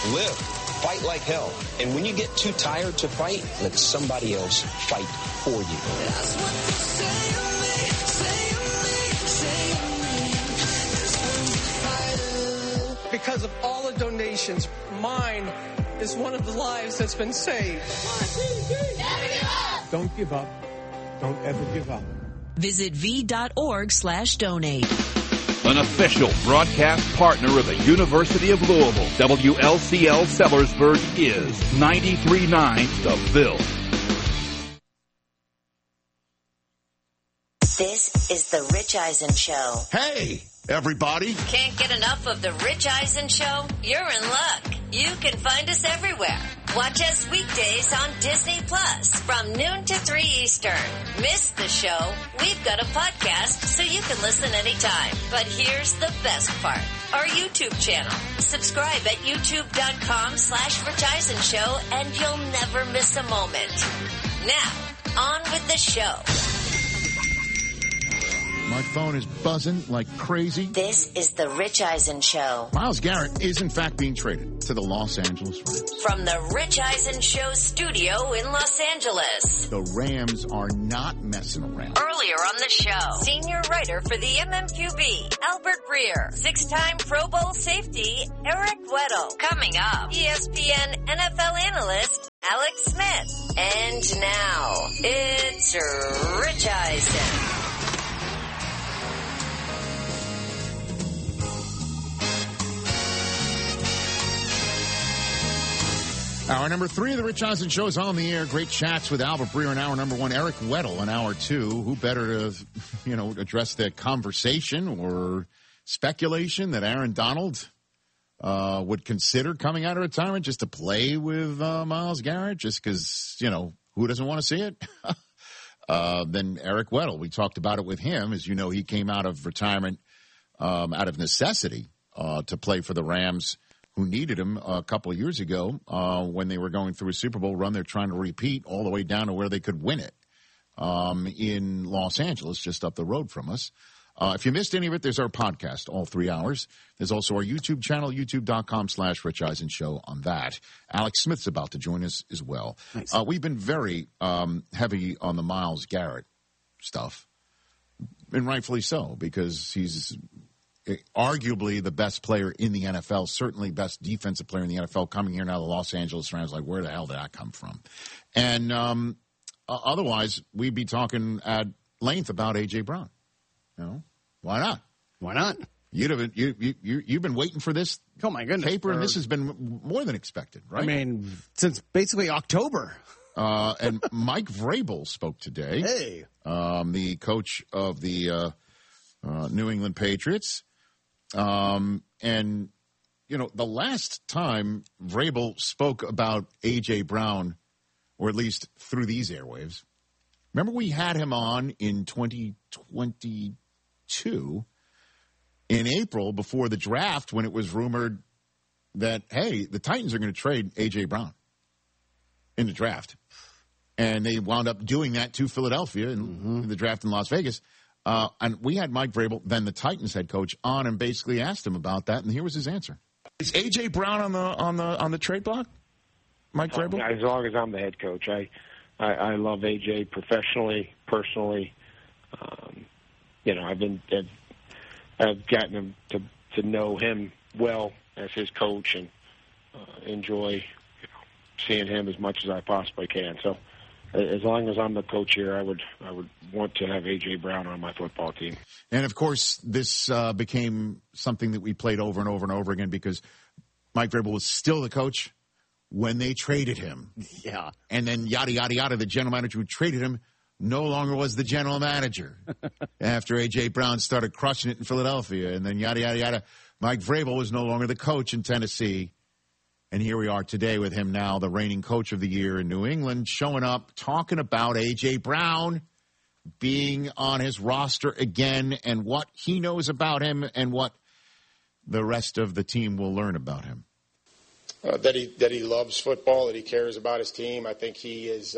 Live. Fight like hell. And when you get too tired to fight, let somebody else fight for you. That's what they say of me, Because of all the donations, mine is one of the lives that's been saved. 1, 2, 3. Never give up. Don't give up. Don't ever give up. Visit v.org/donate. An official broadcast partner of the University of Louisville, WLCL Sellersburg is 93.9 The Ville. This is the Rich Eisen Show. Hey, everybody. Can't get enough of the Rich Eisen Show? You're in luck. You can find us everywhere. Watch us weekdays on Disney Plus from noon to 3 Eastern. Miss the show? We've got a podcast so you can listen anytime. But here's the best part. Our YouTube channel. Subscribe at youtube.com/Rich Eisen Show and you'll never miss a moment. Now, on with the show. My phone is buzzing like crazy. This is the Rich Eisen Show. Myles Garrett is, in fact, being traded to the Los Angeles Rams. From the Rich Eisen Show studio in Los Angeles. The Rams are not messing around. Earlier on the show, senior writer for the MMQB, Albert Breer. 6-time Pro Bowl safety, Eric Weddle. Coming up, ESPN NFL analyst, Alex Smith. And now, it's Rich Eisen. Hour number 3 of the Rich Eisen Show is on the air. Great chats with Albert Breer in hour number 1. Eric Weddle in hour 2. Who better to, address the conversation or speculation that Aaron Donald would consider coming out of retirement just to play with Myles Garrett, just because, who doesn't want to see it? Then Eric Weddle. We talked about it with him. As you know, he came out of retirement out of necessity to play for the Rams, who needed him a couple of years ago when they were going through a Super Bowl run. They're trying to repeat all the way down to where they could win it in Los Angeles, just up the road from us. If you missed any of it, there's our podcast, all 3 hours. There's also our YouTube channel, youtube.com/Rich Eisen Show on that. Alex Smith's about to join us as well. Nice. We've been very heavy on the Myles Garrett stuff, and rightfully so, because he's arguably the best player in the NFL, certainly best defensive player in the NFL, coming here now to the Los Angeles Rams. Like, where the hell did that come from? And otherwise, we'd be talking at length about A.J. Brown. Why not? Why not? You've been waiting for this. Oh my goodness! Paper, and this has been more than expected, right? I mean, since basically October. And Mike Vrabel spoke today. Hey, the coach of the New England Patriots. And, the last time Vrabel spoke about A.J. Brown, or at least through these airwaves, remember we had him on in 2022 in April before the draft when it was rumored that, hey, the Titans are going to trade A.J. Brown in the draft. And they wound up doing that to Philadelphia in the draft in Las Vegas. And we had Mike Vrabel, then the Titans head coach, on and basically asked him about that, and here was his answer. Is A.J. Brown on the trade block, Mike Vrabel? As long as I'm the head coach, I love A.J. professionally, personally. I've gotten him to know him well as his coach and enjoy seeing him as much as I possibly can. So, as long as I'm the coach here, I would want to have A.J. Brown on my football team. And, of course, this became something that we played over and over and over again because Mike Vrabel was still the coach when they traded him. Yeah. And then yada, yada, yada, the general manager who traded him no longer was the general manager after A.J. Brown started crushing it in Philadelphia. And then yada, yada, yada. Mike Vrabel was no longer the coach in Tennessee. And here we are today with him now, the reigning coach of the year in New England, showing up, talking about A.J. Brown being on his roster again and what he knows about him and what the rest of the team will learn about him. That he loves football, that he cares about his team. I think he is,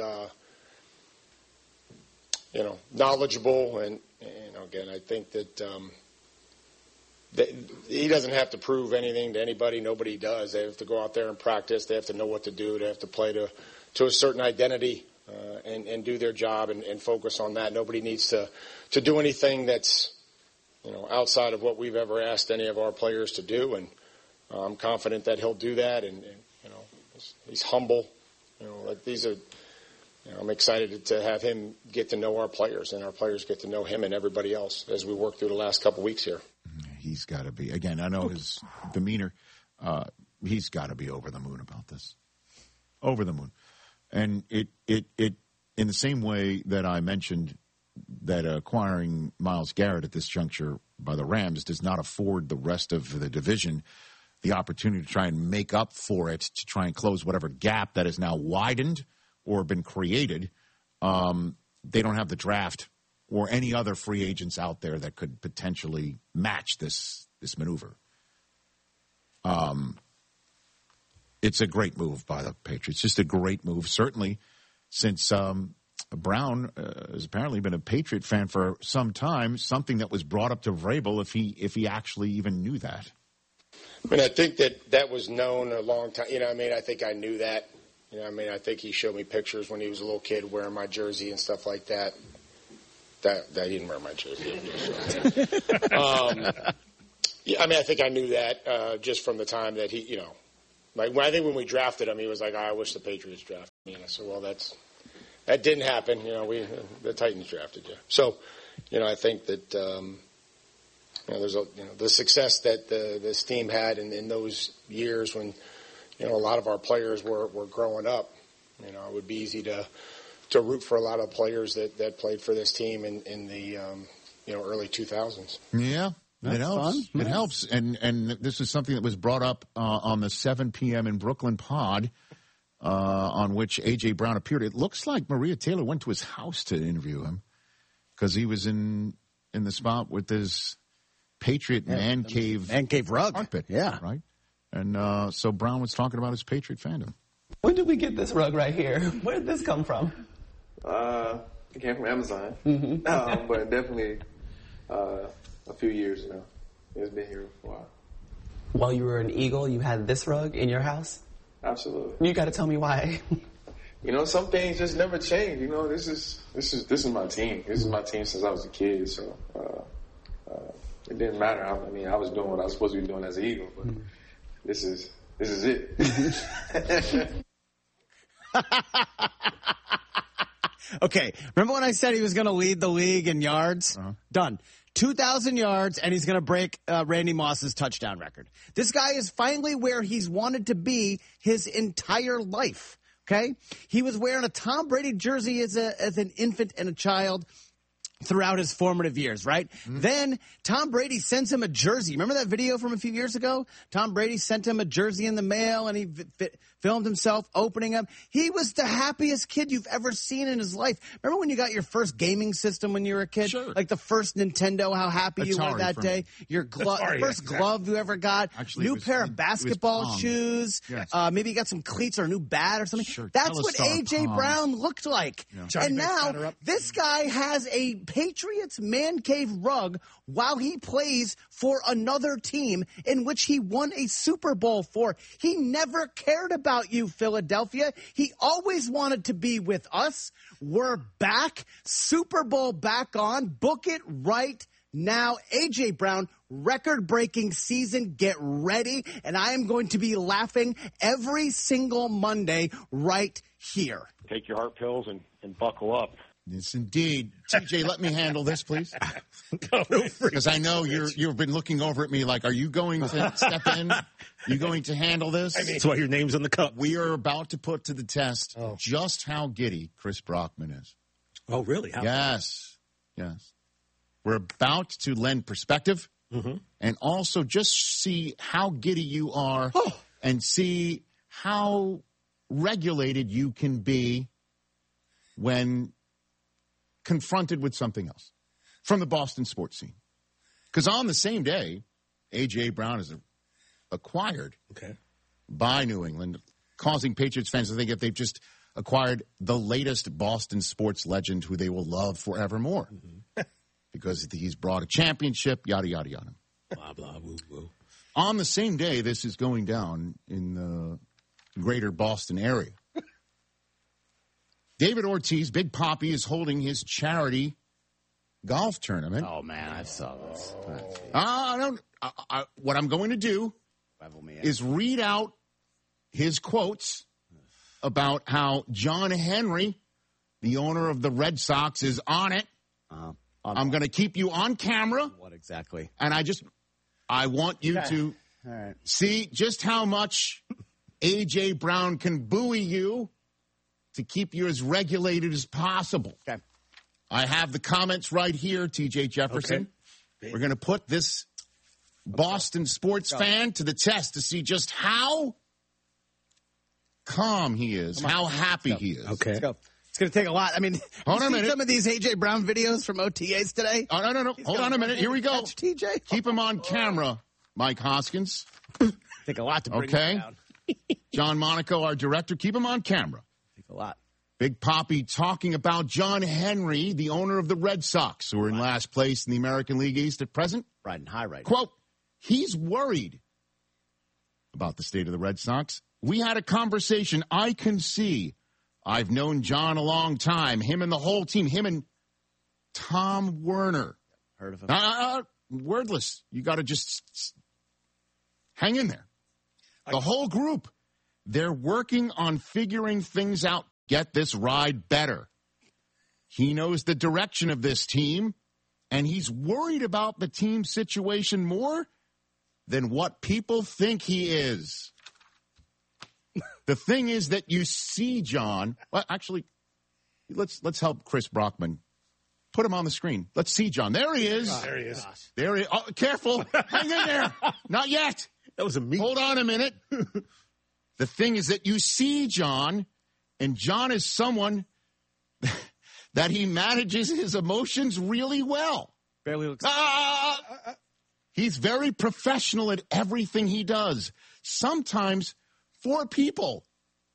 knowledgeable. And again, I think that he doesn't have to prove anything to anybody. Nobody does. They have to go out there and practice. They have to know what to do. They have to play to a certain identity and do their job and focus on that. Nobody needs to do anything that's outside of what we've ever asked any of our players to do. And I'm confident that he'll do that. And he's humble. These are. I'm excited to have him get to know our players, and our players get to know him and everybody else as we work through the last couple weeks here. He's got to be. Again, I know his demeanor. He's got to be over the moon about this. Over the moon. And it in the same way that I mentioned that acquiring Myles Garrett at this juncture by the Rams does not afford the rest of the division the opportunity to try and make up for it, to try and close whatever gap that is now widened or been created. They don't have the draft or any other free agents out there that could potentially match this maneuver. It's a great move by the Patriots. Just a great move, certainly, since Brown has apparently been a Patriot fan for some time, something that was brought up to Vrabel if he actually even knew that. I mean, I think that was known a long time. I think I knew that. I think he showed me pictures when he was a little kid wearing my jersey and stuff like that. That he didn't wear my jersey. I think I knew that just from the time that he, I think when we drafted him, he was like, I wish the Patriots drafted me. And I said, well, that didn't happen. The Titans drafted you. So, I think that, there's the success that this team had in those years when, a lot of our players were growing up. It would be easy to root for a lot of players that played for this team in the early 2000s. Yeah, it helps. Fun. It helps. And this is something that was brought up on the 7 p.m. in Brooklyn pod, on which A.J. Brown appeared. It looks like Maria Taylor went to his house to interview him because he was in the spot with his Patriot man cave rug carpet. Yeah, right. And so Brown was talking about his Patriot fandom. When did we get this rug right here? Where did this come from? It came from Amazon, but definitely a few years now. It's been here for a while. While you were an Eagle, you had this rug in your house? Absolutely. You got to tell me why. Some things just never change. This is my team. This is my team since I was a kid. So it didn't matter. I was doing what I was supposed to be doing as an Eagle, but. This is it. Okay, remember when I said he was going to lead the league in yards? Uh-huh. Done. 2,000 yards, and he's going to break Randy Moss's touchdown record. This guy is finally where he's wanted to be his entire life, okay? He was wearing a Tom Brady jersey as an infant and a child throughout his formative years, right? Mm-hmm. Then Tom Brady sends him a jersey. Remember that video from a few years ago? Tom Brady sent him a jersey in the mail, and he filmed himself opening them. He was the happiest kid you've ever seen in his life. Remember when you got your first gaming system when you were a kid? Sure. Like the first Nintendo, how happy you were that day. Your first glove you ever got. Actually, new pair of basketball shoes. Yes. Maybe you got some cleats or a new bat or something. Sure. That's what A.J. Brown looked like. Yeah. And now this guy has a Patriots man cave rug while he plays for another team in which he won a Super Bowl for. He never cared about you, Philadelphia. He always wanted to be with us. We're back. Super Bowl back on. Book it right now. A.J. Brown, record-breaking season. Get ready. And I am going to be laughing every single Monday right here. Take your heart pills and buckle up. Yes, indeed. TJ, let me handle this, please. Because I know you've been looking over at me like, are you going to step in? Are you going to handle this? That's why your name's on the cup. We are about to put to the test just how giddy Chris Brockman is. Oh, really? How? Yes. We're about to lend perspective and also just see how giddy you are and see how regulated you can be when confronted with something else from the Boston sports scene. Because on the same day, A.J. Brown is acquired by New England, causing Patriots fans to think that they've just acquired the latest Boston sports legend who they will love forevermore. Because he's brought a championship, yada, yada, yada. Blah, blah, woo, woo. On the same day this is going down in the greater Boston area, David Ortiz, Big Papi, is holding his charity golf tournament. Oh, man, I saw this. What I'm going to do is read out his quotes about how John Henry, the owner of the Red Sox, is on it. I'm going to keep you on camera. What exactly? And I want you to see just how much A.J. Brown can buoy you to keep you as regulated as possible. Okay. I have the comments right here, T.J. Jefferson. Okay. We're going to put this Boston sports fan to the test to see just how calm he is, how happy he is. Okay. Let's go. It's going to take a lot. I mean, hold on a minute. Some of these A.J. Brown videos from OTAs today? Oh, no. Hold on a minute. Here we go. TJ. Keep him on camera, Mike Hoskins. Take a lot to bring him down. John Monaco, our director, keep him on camera. Take a lot. Big Papi talking about John Henry, the owner of the Red Sox, who are in last place in the American League East at present. Riding high right now. Quote, he's worried about the state of the Red Sox. We had a conversation. I can see. I've known John a long time. Him and the whole team. Him and Tom Werner. Heard of him? Wordless. You got to just hang in there. The whole group. They're working on figuring things out. Get this ride better. He knows the direction of this team, and he's worried about the team situation more than what people think he is. The thing is that you see John. Well, actually, let's help Chris Brockman. Put him on the screen. Let's see John. There he is. There he is. There he is. Oh, careful. Hang in there. Not yet. That was a meat. Hold on a minute. The thing is that you see John, and John is someone that he manages his emotions really well. Barely looks. He's very professional at everything he does. Sometimes for people,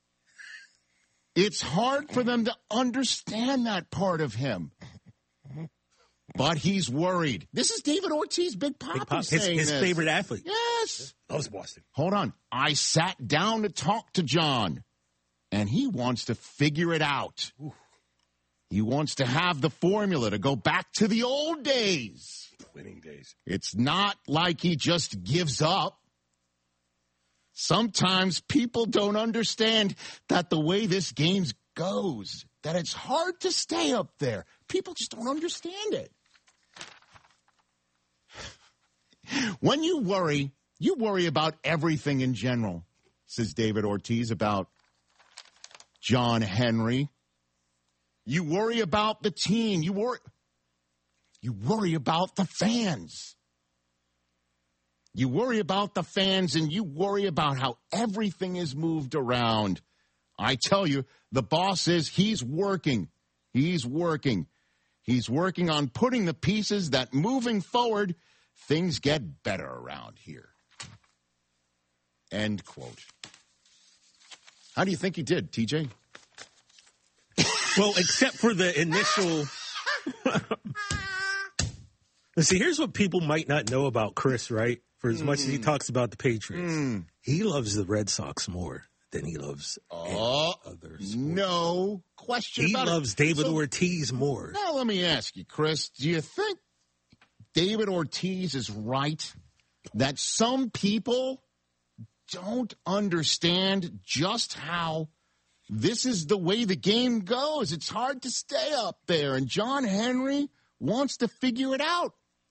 it's hard for them to understand that part of him. But he's worried. This is David Ortiz, Big Papi, saying his favorite athlete. Yes. Loves Boston. Hold on. I sat down to talk to John, and he wants to figure it out. Ooh. He wants to have the formula to go back to the old days. Winning days. It's not like he just gives up. Sometimes people don't understand that the way this game goes, that it's hard to stay up there. People just don't understand it. When you worry about everything in general, says David Ortiz about John Henry. You worry about the team. You worry about the fans. You worry about the fans, and you worry about how everything is moved around. I tell you, the boss says he's working. He's working. He's working on putting the pieces that moving forward, things get better around here. End quote. How do you think he did, TJ? Well, except for the initial... See, here's what people might not know about Chris, right? For as much as he talks about the Patriots, he loves the Red Sox more than he loves other sports. No question about it. He loves David Ortiz more. Now, let me ask you, Chris, do you think David Ortiz is right that some people don't understand just how this is the way the game goes? It's hard to stay up there, and John Henry wants to figure it out.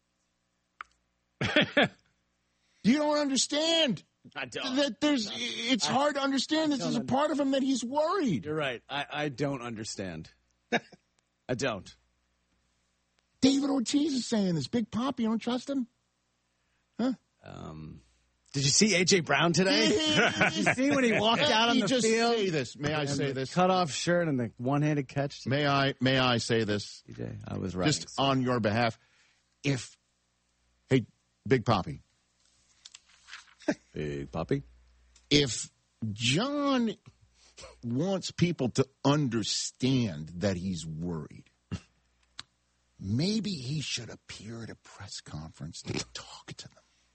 You don't understand. I don't. That it's hard to understand that there's a part of him that he's worried. You're right. I don't understand. I don't. David Ortiz is saying this. Big Papi, you don't trust him? Huh? Did you see A.J. Brown today? Did you see when he walked out on the field? Say this. May I say this? Cut off shirt and the one-handed catch. May I say this? TJ, I was right. Just on your behalf. Hey, Big Papi. Big Papi. If John wants people to understand that he's worried, maybe he should appear at a press conference to talk to them.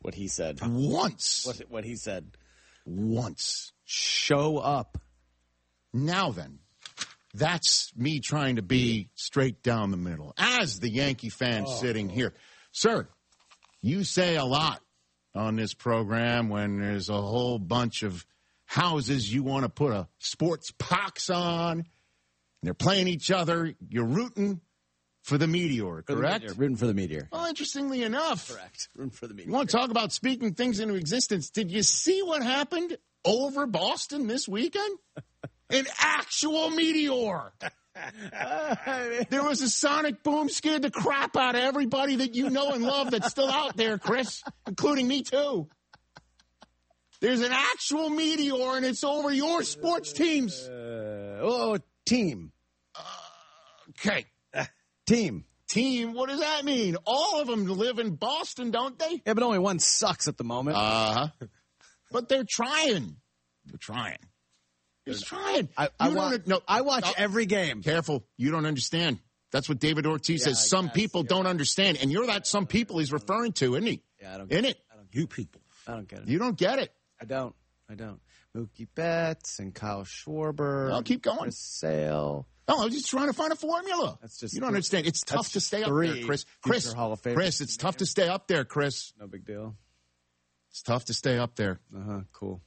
What he said. Once. What he said. Once. Show up. Now then, that's me trying to be straight down the middle. As the Yankee fan sitting here. Sir, you say a lot on this program when there's a whole bunch of houses you want to put a sports pox on. And they're playing each other. You're rooting for the Meteor, correct? Rooting for the Meteor. Well, interestingly enough. Correct. Rooting for the Meteor. You want to talk about speaking things into existence? Did you see what happened over Boston this weekend? An actual meteor. There was a sonic boom, scared the crap out of everybody that you know and love that's still out there, Chris, including me too. There's an actual meteor, and it's over your sports teams. Team. Okay. Team. Team, what does that mean? All of them live in Boston, don't they? Yeah, but only one sucks at the moment. But they're trying. They're trying. He's trying. I watch every game. Careful. You don't understand. That's what David Ortiz says. Some people don't understand. And you're that some people he's referring to, isn't he? Yeah, I don't get it. You people. I don't get it. You don't get it. I don't. Mookie Betts and Kyle Schwarber. I'll keep going. Chris Sale. No, I'm just trying to find a formula. You don't understand. It's tough to stay up there, Chris. Chris, it's tough to stay up there, Chris. No big deal. It's tough to stay up there. Cool.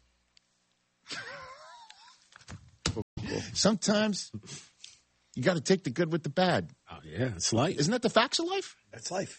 Sometimes you got to take the good with the bad. Oh, yeah, it's life. Isn't that the facts of life? That's life.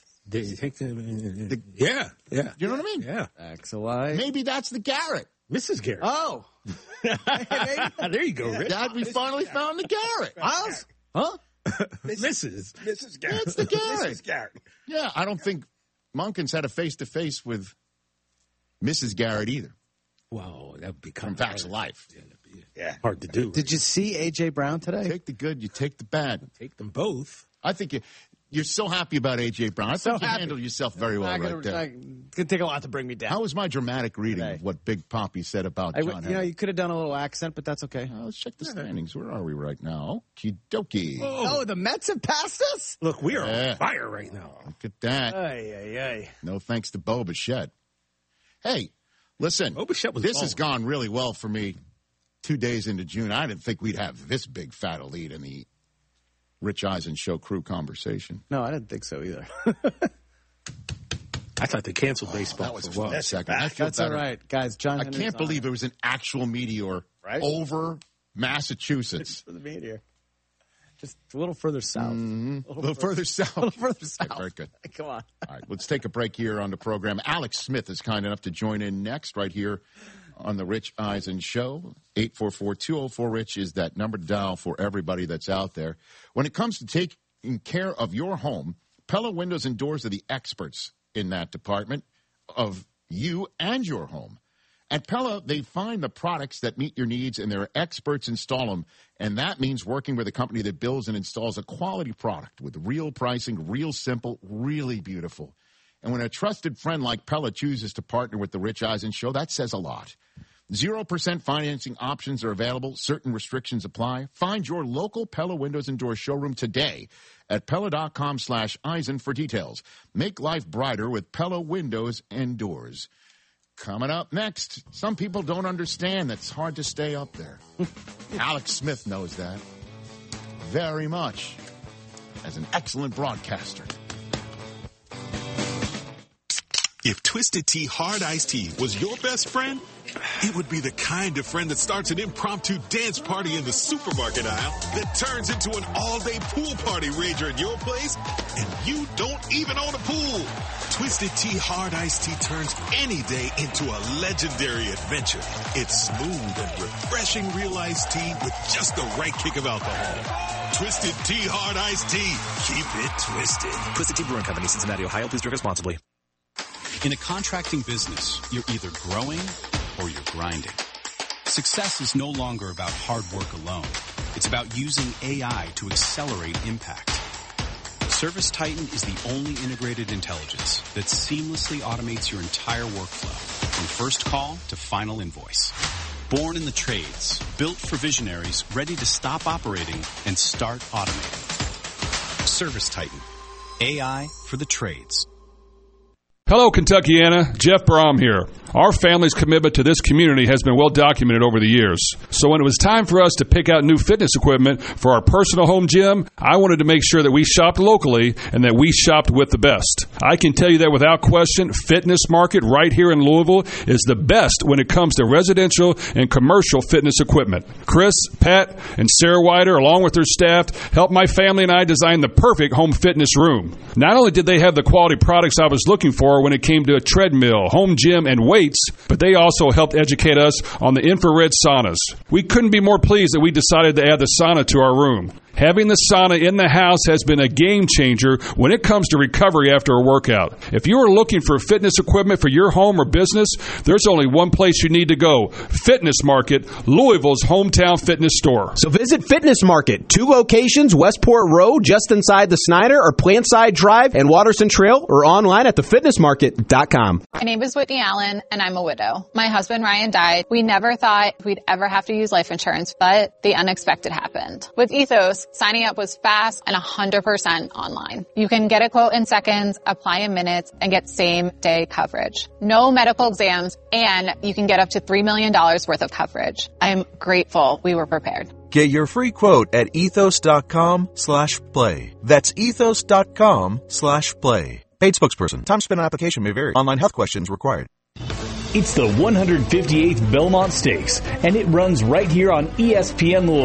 Yeah. You know what I mean? Yeah. Facts of life. Maybe that's the Garrett. Mrs. Garrett. Oh. There you go, Rick. Dad, we finally found the Garrett. Huh? Mrs. Garrett. It's the Garrett. Mrs. Garrett. Yeah, I don't think Munkins had a face-to-face with Mrs. Garrett either. Wow, that would be from Facts of Life. Yeah, hard to do. Did you see A.J. Brown today? Take the good, you take the bad. Take them both. I think you're so happy about A.J. Brown. I think you handled yourself very well right there. It's going to take a lot to bring me down. How was my dramatic reading of what Big Poppy said about John Henry? You could have done a little accent, but that's okay. Let's check the standings. Where are we right now? Okie dokie. Oh, the Mets have passed us? Look, we are on fire right now. Look at that. No thanks to Bo Bichette. Hey, listen, this has gone really well for me 2 days into June. I didn't think we'd have this big fat a lead in the Rich Eisen Show crew conversation. No, I didn't think so either. I thought they canceled baseball. That was for a while. second. That's all right, guys. John I Henry's can't believe it was an actual meteor over Massachusetts. For the meteor. Just a little further south. A little further south. A little further south. Very good. Come on. All right, let's take a break here on the program. Alex Smith is kind enough to join in next right here on the Rich Eisen Show. 844-204-RICH is that number to dial for everybody that's out there. When it comes to taking care of your home, Pella Windows and Doors are the experts in that department of you and your home. At Pella, they find the products that meet your needs, and their experts install them. And that means working with a company that builds and installs a quality product with real pricing, real simple, really beautiful. And when a trusted friend like Pella chooses to partner with the Rich Eisen Show, that says a lot. 0% financing options are available. Certain restrictions apply. Find your local Pella Windows and Doors showroom today at Pella.com/Eisen for details. Make life brighter with Pella Windows and Doors. Coming up next, some people don't understand that it's hard to stay up there. Alex Smith knows that very much as an excellent broadcaster. If Twisted Tea Hard Iced Tea was your best friend, it would be the kind of friend that starts an impromptu dance party in the supermarket aisle that turns into an all-day pool party rager at your place, and you don't even own a pool. Twisted Tea Hard Iced Tea turns any day into a legendary adventure. It's smooth and refreshing real iced tea with just the right kick of alcohol. Twisted Tea Hard Iced Tea. Keep it twisted. Twisted Tea Brewing Company, Cincinnati, Ohio. Please drink responsibly. In a contracting business, you're either growing or you're grinding. Success is no longer about hard work alone. It's about using AI to accelerate impact. ServiceTitan is the only integrated intelligence that seamlessly automates your entire workflow, from first call to final invoice. Born in the trades, built for visionaries ready to stop operating and start automating. ServiceTitan. AI for the trades. Hello, Kentuckiana. Jeff Brom here. Our family's commitment to this community has been well documented over the years. So when it was time for us to pick out new fitness equipment for our personal home gym, I wanted to make sure that we shopped locally and that we shopped with the best. I can tell you that without question, Fitness Market right here in Louisville is the best when it comes to residential and commercial fitness equipment. Chris, Pat, and Sarah Wider, along with their staff, helped my family and I design the perfect home fitness room. Not only did they have the quality products I was looking for when it came to a treadmill, home gym, and weights, but they also helped educate us on the infrared saunas. We couldn't be more pleased that we decided to add the sauna to our room. Having the sauna in the house has been a game changer when it comes to recovery after a workout. If you are looking for fitness equipment for your home or business, there's only one place you need to go. Fitness Market, Louisville's hometown fitness store. So visit Fitness Market, 2 locations, Westport Road, just inside the Snyder, or Plantside Drive and Watterson Trail, or online at thefitnessmarket.com. My name is Whitney Allen, and I'm a widow. My husband, Ryan, died. We never thought we'd ever have to use life insurance, but the unexpected happened. With Ethos, signing up was fast and 100% online. You can get a quote in seconds, apply in minutes, and get same-day coverage. No medical exams, and you can get up to $3 million worth of coverage. I am grateful we were prepared. Get your free quote at ethos.com/play. That's ethos.com/play. Paid spokesperson. Time spent on application may vary. Online health questions required. It's the 158th Belmont Stakes, and it runs right here on ESPN Louisville.